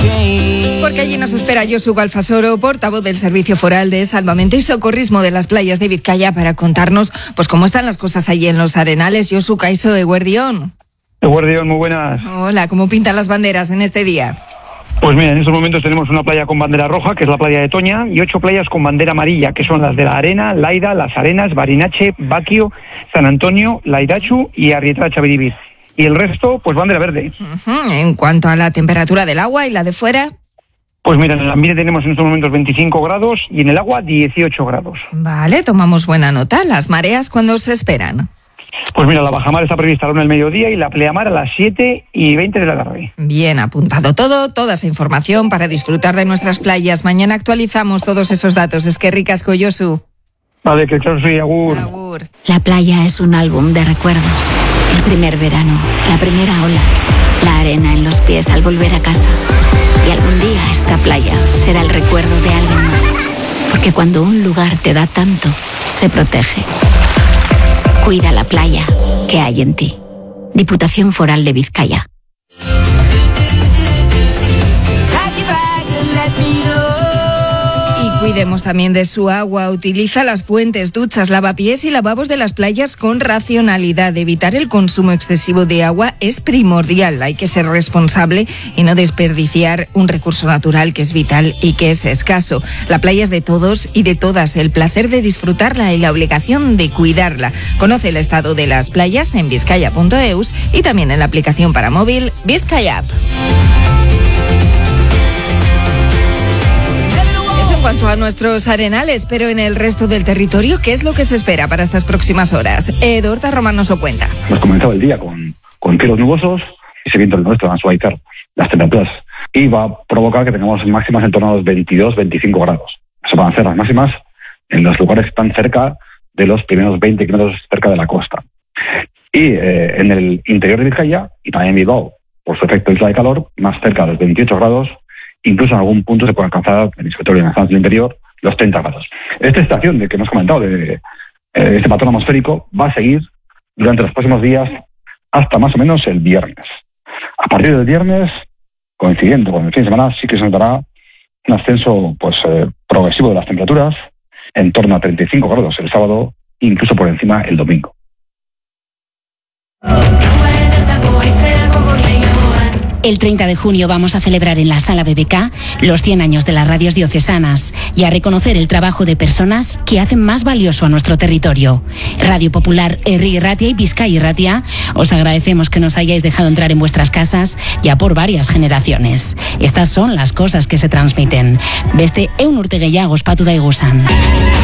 Porque allí nos espera Josu Galfasoro, portavoz del Servicio Foral de Salvamento y Socorrismo de las Playas de Vizcaya, para contarnos pues cómo están las cosas allí en los Arenales. Josu, kaixo, eguerdión. Eguerdión, muy buenas. Hola, ¿cómo pintan las banderas en este día? Pues mira, en estos momentos tenemos una playa con bandera roja, que es la playa de Toña, y 8 playas con bandera amarilla, que son las de La Arena, Laida, Las Arenas, Barinache, Baquio, San Antonio, Laidachu y Arrieta Chaviribir. Y el resto, pues bandera verde. En cuanto a la temperatura del agua y la de fuera... Pues mira, en el ambiente tenemos en estos momentos 25 grados y en el agua 18 grados. Vale, tomamos buena nota. ¿Las mareas cuándo se esperan? Pues mira, la bajamar está prevista a la 1 del mediodía y la pleamar a las 7:20 de la tarde. Bien apuntado todo, toda esa información para disfrutar de nuestras playas. Mañana actualizamos todos esos datos. Es que ricasco, Josu. Vale, que claro, soy agur. Agur. La playa es un álbum de recuerdos. El primer verano, la primera ola, la arena en los pies al volver a casa. Y algún día esta playa será el recuerdo de alguien más. Porque cuando un lugar te da tanto, se protege. Cuida la playa que hay en ti. Diputación Foral de Vizcaya. Y cuidemos también de su agua. Utiliza las fuentes, duchas, lavapiés y lavabos de las playas con racionalidad. Evitar el consumo excesivo de agua es primordial. Hay que ser responsable y no desperdiciar un recurso natural que es vital y que es escaso. La playa es de todos y de todas. El placer de disfrutarla y la obligación de cuidarla. Conoce el estado de las playas en vizcaya.eus y también en la aplicación para móvil Vizcaya App. En cuanto a nuestros arenales, pero en el resto del territorio, ¿qué es lo que se espera para estas próximas horas? Dorta Román nos lo cuenta. Hemos comenzado el día con cielos nubosos y ese viento del norte va a suavizar las temperaturas y va a provocar que tengamos máximas en torno a los 22-25 grados. Eso van a ser las máximas en los lugares que están cerca de los primeros 20 kilómetros cerca de la costa. Y en el interior de Vizcaya y también en Bilbao, por su efecto isla de calor, más cerca de los 28 grados, incluso en algún punto se puede alcanzar, en el escritorio y en las zonas del interior, los 30 grados. Esta estación de que hemos comentado, de este patrón atmosférico, va a seguir durante los próximos días hasta más o menos el viernes. A partir del viernes, coincidiendo con el fin de semana, sí que se notará un ascenso progresivo de las temperaturas, en torno a 35 grados el sábado, incluso por encima el domingo. El 30 de junio vamos a celebrar en la Sala BBK los 100 años de las radios diocesanas y a reconocer el trabajo de personas que hacen más valioso a nuestro territorio. Radio Popular, Herri Irratia y Bizkaia Irratia, os agradecemos que nos hayáis dejado entrar en vuestras casas ya por varias generaciones. Estas son las cosas que se transmiten. Beste 100 urte gehiago ospatu daiguzan.